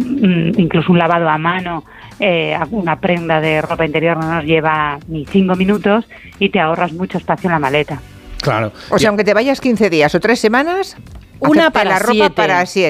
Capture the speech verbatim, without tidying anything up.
incluso un lavado a mano, eh, una prenda de ropa interior no nos lleva ni cinco minutos y te ahorras mucho espacio en la maleta. Claro. O sea, aunque te vayas quince días o tres semanas, una para la ropa siete. para siete.